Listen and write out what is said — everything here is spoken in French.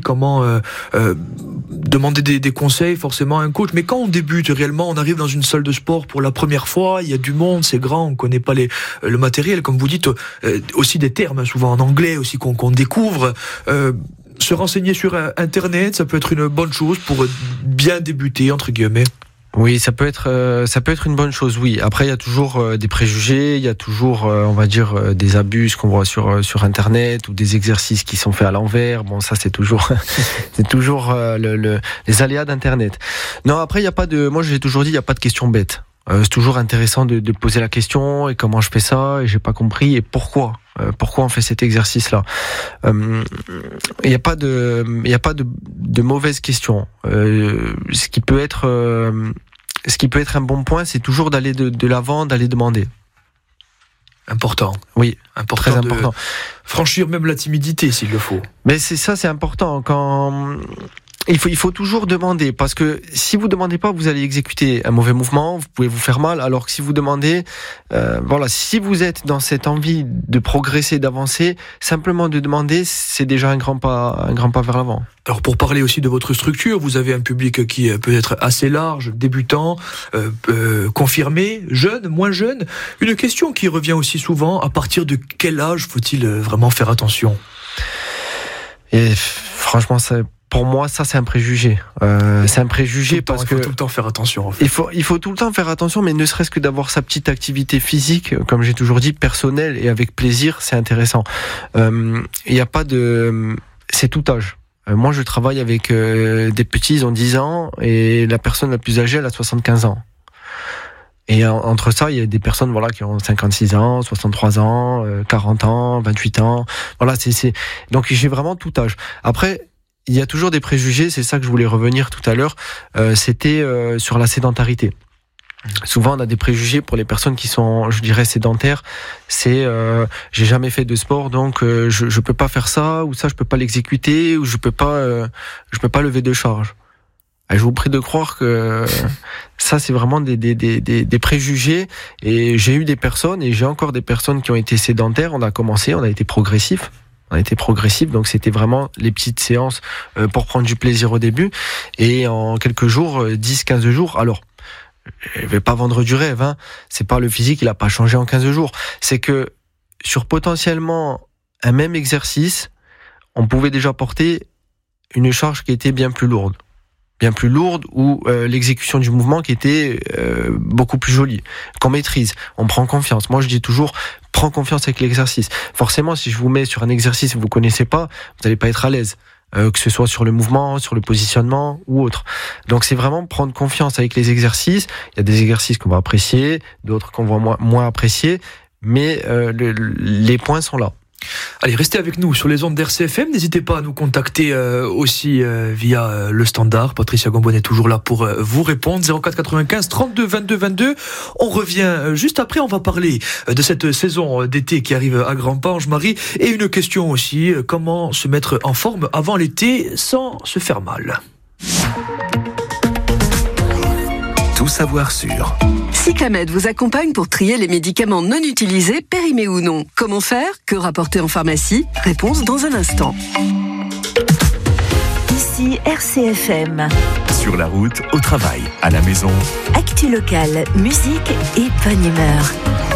comment demander des conseils forcément à un coach. Mais quand on débute réellement, on arrive dans une salle de sport pour la première fois, il y a du monde, c'est grand, on connaît pas le matériel, comme vous dites, aussi des termes souvent en anglais aussi qu'on découvre. Se renseigner sur Internet, ça peut être une bonne chose pour bien débuter, entre guillemets. Oui, ça peut être une bonne chose, oui. Après, il y a toujours des préjugés, il y a toujours, on va dire, des abus qu'on voit sur Internet ou des exercices qui sont faits à l'envers. Bon, ça, c'est toujours les aléas d'Internet. Non, après, moi, j'ai toujours dit, il n'y a pas de questions bêtes. C'est toujours intéressant de poser la question, et comment je fais ça, et j'ai pas compris, et pourquoi on fait cet exercice-là. Il n'y a pas de mauvaises questions. Ce qui peut être un bon point, c'est toujours d'aller de l'avant, d'aller demander. Important. Oui, très important. Franchir même la timidité s'il le faut. Mais c'est important quand. Il faut toujours demander, parce que si vous demandez pas, vous allez exécuter un mauvais mouvement, vous pouvez vous faire mal, alors que si vous demandez, si vous êtes dans cette envie de progresser, d'avancer, simplement de demander, c'est déjà un grand pas vers l'avant. Alors pour parler aussi de votre structure, vous avez un public qui peut être assez large, débutant, confirmé, jeune, moins jeune. Une question qui revient aussi souvent, à partir de quel âge faut-il vraiment faire attention ? Et franchement, pour moi, ça, c'est un préjugé. C'est un préjugé parce que... Il faut tout le temps faire attention, en fait. Il faut tout le temps faire attention, mais ne serait-ce que d'avoir sa petite activité physique, comme j'ai toujours dit, personnelle et avec plaisir, c'est intéressant. Il n'y a pas de... C'est tout âge. Moi, je travaille avec des petits, ils ont 10 ans, et la personne la plus âgée, elle a 75 ans. Et entre ça, il y a des personnes qui ont 56 ans, 63 ans, 40 ans, 28 ans. Voilà, donc j'ai vraiment tout âge. Après, il y a toujours des préjugés, c'est ça que je voulais revenir tout à l'heure, c'était sur la sédentarité. Souvent, on a des préjugés pour les personnes qui sont, je dirais, sédentaires. C'est j'ai jamais fait de sport, donc je peux pas faire ça, ou ça je peux pas l'exécuter, ou je peux pas lever de charge. Et je vous prie de croire que ça, c'est vraiment des préjugés. Et j'ai eu des personnes, et j'ai encore des personnes qui ont été sédentaires. On a été progressif. Donc c'était vraiment les petites séances pour prendre du plaisir au début. Et en quelques jours, 10-15 jours, alors, je vais pas vendre du rêve, hein. C'est pas le physique, il a pas changé en 15 jours. C'est que sur potentiellement un même exercice, on pouvait déjà porter une charge qui était bien plus lourde, ou l'exécution du mouvement qui était beaucoup plus jolie, qu'on maîtrise, on prend confiance. Moi je dis toujours, prends confiance avec l'exercice. Forcément, si je vous mets sur un exercice que vous connaissez pas, vous n'allez pas être à l'aise, que ce soit sur le mouvement, sur le positionnement ou autre. Donc c'est vraiment prendre confiance avec les exercices. Il y a des exercices qu'on va apprécier, d'autres qu'on va moins apprécier, mais les points sont là. Allez, restez avec nous sur les ondes d'RCFM. N'hésitez pas à nous contacter aussi via le standard. Patricia Gambon est toujours là pour vous répondre. 04 95 32 22 22. On revient juste après. On va parler de cette saison d'été qui arrive à grands pas, Ange-Marie. Et une question aussi, comment se mettre en forme avant l'été sans se faire mal. Tout savoir sur... Cyclamed vous accompagne pour trier les médicaments non utilisés, périmés ou non. Comment faire ? Que rapporter en pharmacie ? Réponse dans un instant. Ici RCFM. Sur la route, au travail, à la maison. Actu locale, musique et bonne humeur.